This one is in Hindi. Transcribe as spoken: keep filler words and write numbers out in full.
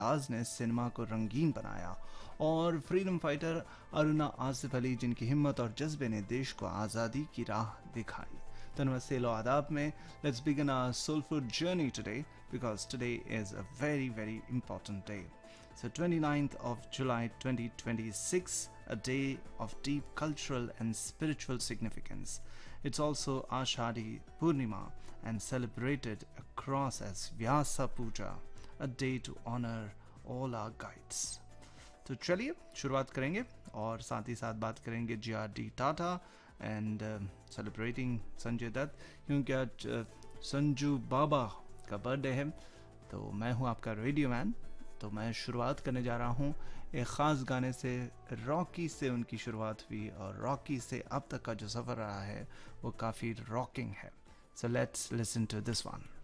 मुमताज़ ने सिनेमा को रंगीन बनाया, और फ्रीडम फाइटर अरुणा आसिफ अली जिनकी हिम्मत और जज्बे ने देश को आज़ादी की राह दिखाई। तो नमस्ते लो आदाब में, let's begin our soulful journey today, because today is a very very important day. So twenty-ninth of July twenty twenty-six, a day of deep cultural and spiritual significance. It's also Ashadi Purnima and celebrated across as Vyasa Puja, a day to honor all our guides. तो चलिए शुरुआत करेंगे और साथ ही साथ बात करेंगे जी R D Tata and celebrating Sanjay Dutt, क्योंकि आज uh, संजू बाबा का बर्थडे है. तो मैं हूँ आपका रेडियो मैन. तो मैं शुरुआत करने जा रहा हूँ एक ख़ास गाने से. रॉकी से उनकी शुरुआत हुई और रॉकी से अब तक का जो सफ़र रहा है वो काफ़ी रॉकिंग है. So let's listen to this one.